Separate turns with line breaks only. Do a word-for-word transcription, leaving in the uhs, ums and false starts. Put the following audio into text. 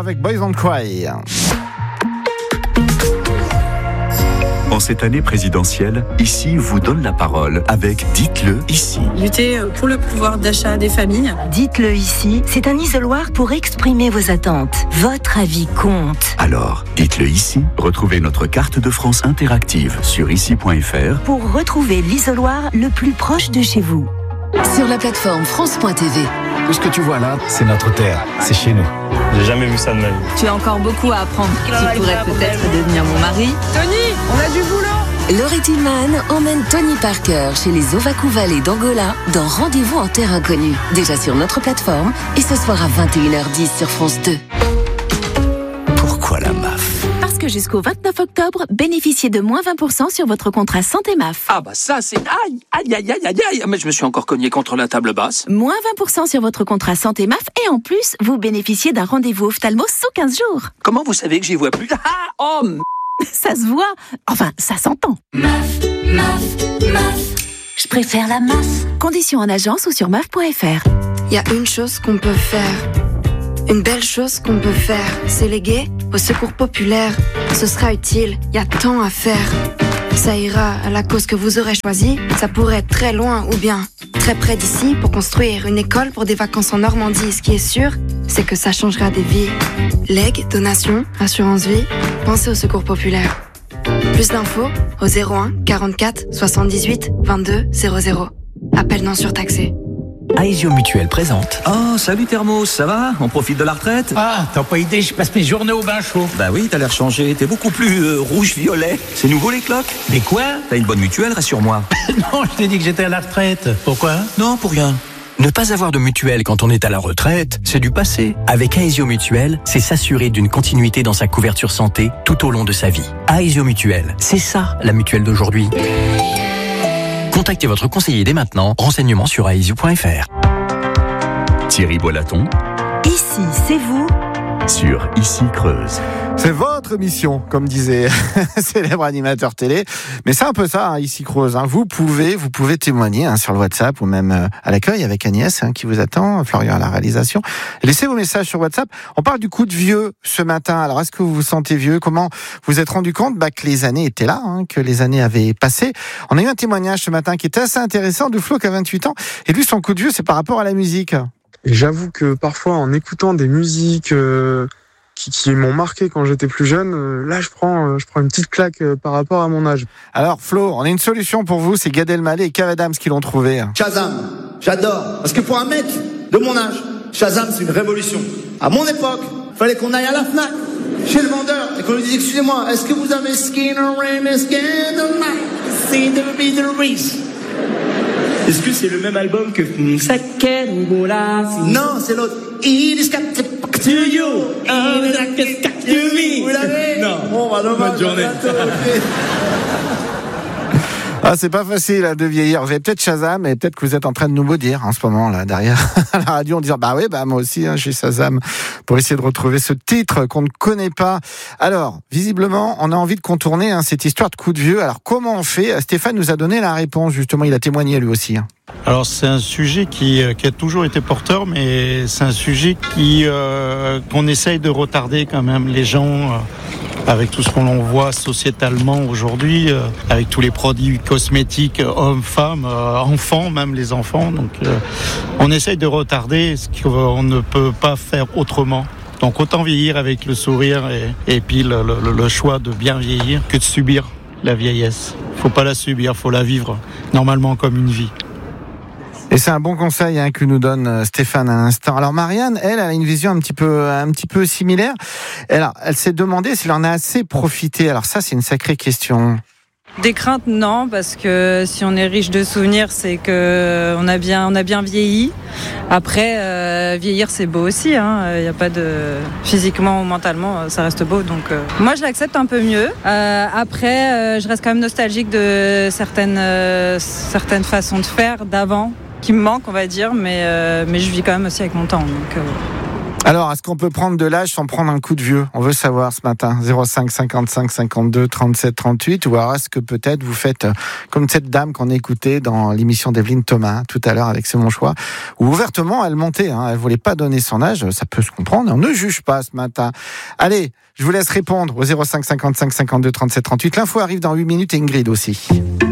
avec Boys Don't Cry.
En cette année présidentielle, Ici vous donne la parole avec Dites-le ici.
Lutter pour le pouvoir d'achat des familles.
Dites-le ici, c'est un isoloir pour exprimer vos attentes. Votre avis compte.
Alors, dites-le ici. Retrouvez notre carte de France interactive sur ici point f r
pour retrouver l'isoloir le plus proche de chez vous.
Sur la plateforme France point t v.
Tout ce que tu vois là, c'est notre terre, c'est chez nous.
J'ai jamais vu ça de ma vie.
Tu as encore beaucoup à apprendre. Tu pourrais peut-être devenir mon mari.
Tony, on a du boulot.
Laurie Tillman emmène Tony Parker chez les Ovaku Valley d'Angola dans Rendez-vous en terre inconnue. Déjà sur notre plateforme et ce soir à vingt et une heures dix sur France deux.
Pourquoi la M A F ?
Parce que jusqu'au vingt-neuf octobre, bénéficiez de moins vingt pour cent sur votre contrat santé M A F.
Ah bah ça c'est... Aïe, aïe, aïe, aïe, aïe, aïe. Mais je me suis encore cogné contre la table basse.
Moins vingt pour cent sur votre contrat santé M A F et en plus, vous bénéficiez d'un rendez-vous ophtalmo sous quinze jours.
Comment vous savez que j'y vois plus? Ah, oh m...
Ça se voit. Enfin, ça s'entend.
M A F, M A F, M A F.
Je préfère la M A F.
Conditions en agence ou sur M A F point f r.
Il y a une chose qu'on peut faire. Une belle chose qu'on peut faire, c'est léguer au secours populaire. Ce sera utile, il y a tant à faire. Ça ira à la cause que vous aurez choisie. Ça pourrait être très loin ou bien très près d'ici pour construire une école pour des vacances en Normandie. Ce qui est sûr, c'est que ça changera des vies. Legs, donations, assurance vie, pensez au secours populaire. Plus d'infos au zéro un quarante-quatre soixante-dix-huit vingt-deux zéro zéro. Appel non surtaxé.
Aesio Mutuelle présente.
Oh, salut Thermos, ça va? On profite de la retraite?
Ah, t'as pas idée, je passe mes journées au bain chaud.
Bah oui, t'as l'air changé, t'es beaucoup plus euh, rouge-violet. C'est nouveau les cloques?
Mais quoi?
T'as une bonne mutuelle, rassure-moi.
Non, je t'ai dit que j'étais à la retraite. Pourquoi?
Non, pour rien.
Ne pas avoir de mutuelle quand on est à la retraite, c'est du passé. Avec Aesio Mutuelle, c'est s'assurer d'une continuité dans sa couverture santé tout au long de sa vie. Aesio Mutuelle, c'est ça la mutuelle d'aujourd'hui. Contactez votre conseiller dès maintenant. Renseignements sur aesio point f r.
Thierry Boilaton.
Ici, c'est vous.
Sur Ici Creuse.
C'est votre mission, comme disait célèbre animateur télé. Mais c'est un peu ça, hein, Ici Creuse. Hein. Vous pouvez, vous pouvez témoigner hein, sur le WhatsApp ou même euh, à l'accueil avec Agnès hein, qui vous attend, Florian à la réalisation. Laissez vos messages sur WhatsApp. On parle du coup de vieux ce matin. Alors, est-ce que vous vous sentez vieux? Comment vous vous êtes rendu compte bah, que les années étaient là, hein, que les années avaient passé? On a eu un témoignage ce matin qui était assez intéressant de Flo qui a vingt-huit ans. Et lui, son coup de vieux, c'est par rapport à la musique.
Et j'avoue que parfois, en écoutant des musiques euh, qui, qui m'ont marqué quand j'étais plus jeune, euh, là, je prends, euh, je prends une petite claque euh, par rapport à mon âge.
Alors, Flo, on a une solution pour vous. C'est Gad Elmaleh et Kev Adams qui l'ont trouvé.
Shazam, j'adore. Parce que pour un mec de mon âge, Shazam, c'est une révolution. À mon époque, fallait qu'on aille à la Fnac, chez le vendeur, et qu'on lui dise, excusez-moi, est-ce que vous avez Skinner, Ramis, Skinner, See the Beatles? Est-ce que c'est le même album que Non, c'est l'autre. It is got to you. It is got to me. Vous l'avez? Non. Bon, bah, dommage. Bonne journée.
Ah, c'est pas facile hein, de vieillir. Vous avez peut-être Shazam, et peut-être que vous êtes en train de nous maudire en ce moment là derrière à la radio en disant bah oui, bah moi aussi hein, j'ai Shazam pour essayer de retrouver ce titre qu'on ne connaît pas. Alors, visiblement, on a envie de contourner hein, cette histoire de coup de vieux. Alors, comment on fait? Stéphane nous a donné la réponse justement. Il a témoigné lui aussi. Hein.
Alors c'est un sujet qui, qui a toujours été porteur, mais c'est un sujet qui euh, qu'on essaye de retarder quand même. Les gens, euh, avec tout ce qu'on voit sociétalement aujourd'hui, euh, avec tous les produits cosmétiques, hommes, femmes, euh, enfants, même les enfants. Donc euh, on essaye de retarder ce qu'on ne peut pas faire autrement. Donc autant vieillir avec le sourire et, et puis le, le, le choix de bien vieillir que de subir la vieillesse. Faut pas la subir, faut la vivre normalement comme une vie.
Et c'est un bon conseil hein, que nous donne Stéphane à l'instant. Alors Marianne, elle, elle a une vision un petit peu, un petit peu similaire. Elle, elle s'est demandé s'il en a assez profité. Alors ça, c'est une sacrée question.
Des craintes, non, parce que si on est riche de souvenirs, c'est que on a bien, on a bien vieilli. Après, euh, vieillir, c'est beau aussi. Hein. Il y a pas de physiquement ou mentalement, ça reste beau. Donc, euh... moi, je l'accepte un peu mieux. Euh, après, euh, je reste quand même nostalgique de certaines, euh, certaines façons de faire d'avant, qui me manquent, on va dire, mais euh, mais je vis quand même aussi avec mon temps. Donc. Euh...
Alors, est-ce qu'on peut prendre de l'âge sans prendre un coup de vieux? On veut savoir ce matin. zéro cinq cinquante-cinq cinquante-deux trente-sept trente-huit. Ou alors est-ce que peut-être vous faites comme cette dame qu'on écoutait dans l'émission d'Evelyne Thomas tout à l'heure avec C'est mon choix, où ouvertement elle mentait, hein, elle voulait pas donner son âge. Ça peut se comprendre. On ne juge pas ce matin. Allez, je vous laisse répondre au zéro cinq cinquante-cinq cinquante-deux trente-sept trente-huit. L'info arrive dans huit minutes et Ingrid aussi.